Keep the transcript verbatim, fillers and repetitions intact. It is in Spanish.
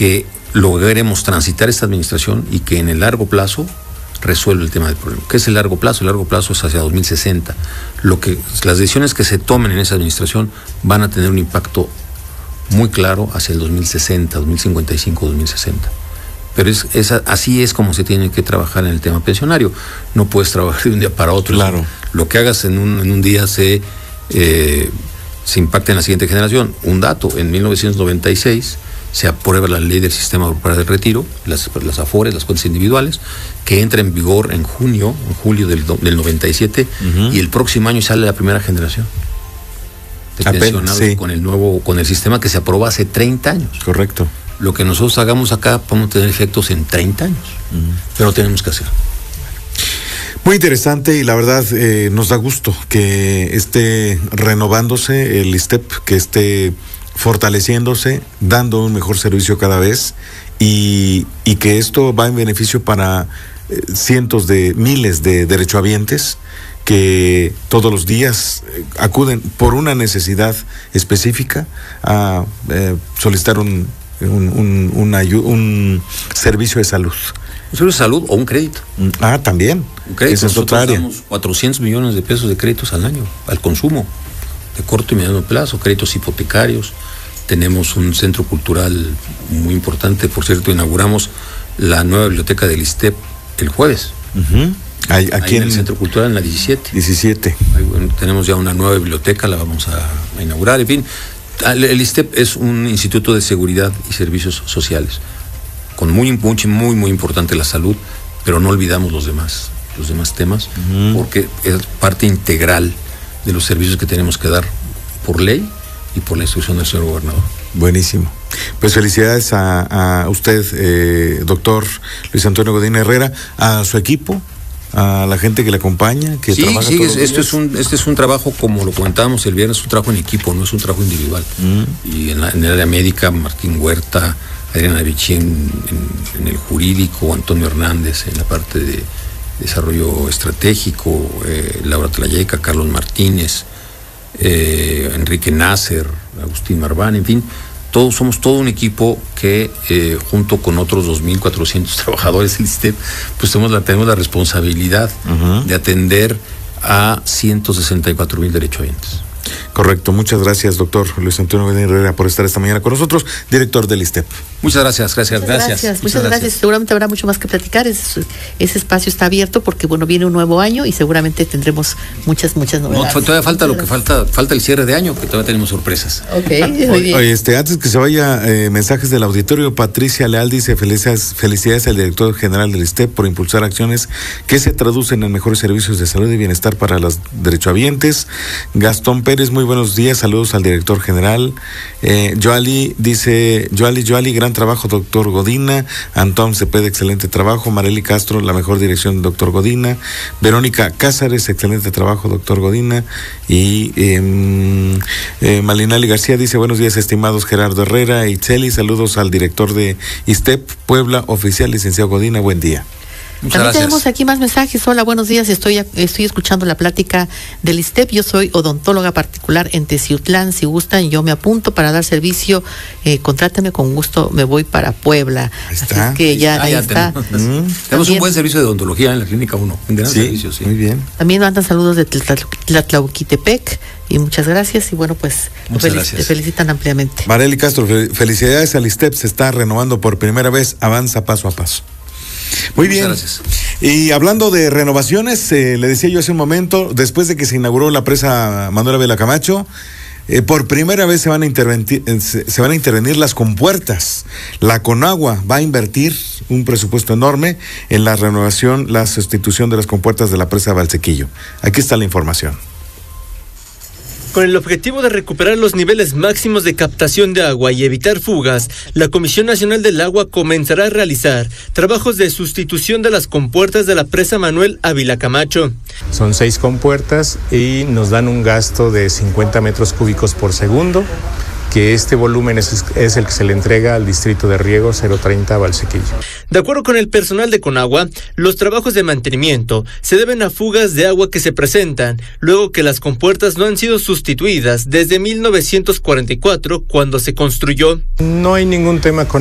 que logremos transitar esta administración y que en el largo plazo resuelva el tema del problema. ¿Qué es el largo plazo? El largo plazo es hacia dos mil sesenta. Lo que, las decisiones que se tomen en esa administración van a tener un impacto muy claro hacia el dos mil sesenta, dos mil cincuenta y cinco, dos mil sesenta. Pero es, es así es como se tiene que trabajar en el tema pensionario. No puedes trabajar de un día para otro. Claro. Lo que hagas en un, en un día se, eh, se impacta en la siguiente generación. Un dato, en mil novecientos noventa y seis se aprueba la ley del sistema grupal del retiro, las, las AFORES, las cuentas individuales, que entra en vigor en junio, en julio del, del noventa y siete, uh-huh. y el próximo año sale la primera generación de Apenas, pensionados sí. con el nuevo, con el sistema que se aprobó hace treinta años. Correcto. Lo que nosotros hagamos acá podemos tener efectos en treinta años, uh-huh. pero tenemos que hacer. Muy interesante y la verdad eh, nos da gusto que esté renovándose el ISSSTEP, que esté fortaleciéndose, dando un mejor servicio cada vez y, y que esto va en beneficio para eh, cientos de miles de derechohabientes que todos los días eh, acuden por una necesidad específica a eh, solicitar un Un, un, un, ayu- un servicio de salud. Un servicio de salud o un crédito. Ah, también. Un crédito. Esa es otra área. Damos cuatrocientos millones de pesos de créditos al año, al consumo, de corto y mediano plazo, créditos hipotecarios. Tenemos un centro cultural muy importante, por cierto, inauguramos la nueva biblioteca del ISSSTEP el jueves. Uh-huh. Ahí, aquí Ahí en en el centro cultural, en la diecisiete. diecisiete. Ahí, bueno, tenemos ya una nueva biblioteca, la vamos a, a inaugurar, en fin. El ISSSTEP es un instituto de seguridad y servicios sociales, con muy, muy, muy, muy importante la salud, pero no olvidamos los demás, los demás temas, uh-huh. porque es parte integral de los servicios que tenemos que dar por ley y por la instrucción del señor gobernador. Buenísimo. Pues felicidades a, a usted, eh, doctor Luis Antonio Godínez Herrera, a su equipo, a la gente que le acompaña, que sí, trabaja sí, todos es, los esto días. es un este es un trabajo, como lo comentábamos el viernes, es un trabajo en equipo, no es un trabajo individual. Mm. Y en, la, en el área médica, Martín Huerta, Adriana Vichy en, en, en el jurídico, Antonio Hernández en la parte de desarrollo estratégico, eh, Laura Tlayeca, Carlos Martínez, eh, Enrique Nasser, Agustín Marván, en fin, todos somos todo un equipo que eh, junto con otros dos mil cuatrocientos trabajadores del ISSSTEP, pues tenemos la, tenemos la responsabilidad uh-huh. de atender a ciento sesenta y cuatro mil derechohabientes. Correcto, muchas gracias, doctor Luis Antonio Godínez Herrera, por estar esta mañana con nosotros, director del ISSSTEP. Muchas gracias, gracias, muchas gracias. gracias. Muchas, muchas gracias. gracias. Seguramente habrá mucho más que platicar. Ese, ese espacio está abierto porque, bueno, viene un nuevo año y seguramente tendremos muchas, muchas novedades. No, todavía falta muchas lo gracias. que falta, falta el cierre de año, que todavía tenemos sorpresas. Ok, muy bien. Oye, este, antes que se vaya, eh, mensajes del auditorio. Patricia Leal dice: felicidades, felicidades al director general del ISSSTEP por impulsar acciones que se traducen en mejores servicios de salud y bienestar para los derechohabientes. Gastón Pérez, muy buenos días, saludos al director general. Eh, Joali dice: Joali, Joali, gran trabajo, doctor Godina. Antón Cepeda, excelente trabajo. Marely Castro, la mejor dirección, doctor Godina. Verónica Cázares, excelente trabajo, doctor Godina. Y eh, eh, Malinali García dice: buenos días, estimados Gerardo Herrera y Itzeli, saludos al director de ISSSTEP Puebla, oficial licenciado Godina, buen día. Muchas También gracias. Tenemos aquí más mensajes. Hola, buenos días. Estoy estoy escuchando la plática del ISSSTEP. Yo soy odontóloga particular en Teciutlán. Si gustan, yo me apunto para dar servicio. Eh, contrátame con gusto. Me voy para Puebla. Ahí está. Así que ya, ah, ahí ya está. Tenemos, mm. tenemos un buen servicio de odontología en la Clínica uno. Un gran sí, servicio, sí. Muy bien. También mandan saludos de Tlatlauquitepec. Y muchas gracias. Y bueno, pues felic- te felicitan ampliamente. Marely Castro, felicidades al ISSSTEP. Se está renovando por primera vez. Avanza paso a paso. Muy bien. Gracias. Y hablando de renovaciones, eh, le decía yo hace un momento, después de que se inauguró la presa Manuel Ávila Camacho, eh, por primera vez se van a intervenir, se, se van a intervenir las compuertas. La Conagua va a invertir un presupuesto enorme en la renovación, la sustitución de las compuertas de la presa Valsequillo. Aquí está la información. Con el objetivo de recuperar los niveles máximos de captación de agua y evitar fugas, la Comisión Nacional del Agua comenzará a realizar trabajos de sustitución de las compuertas de la presa Manuel Ávila Camacho. Son seis compuertas y nos dan un gasto de cincuenta metros cúbicos por segundo, que este volumen es, es el que se le entrega al distrito de riego cero treinta Valsequillo. De acuerdo con el personal de Conagua, los trabajos de mantenimiento se deben a fugas de agua que se presentan luego que las compuertas no han sido sustituidas desde mil novecientos cuarenta y cuatro, cuando se construyó. No hay ningún tema con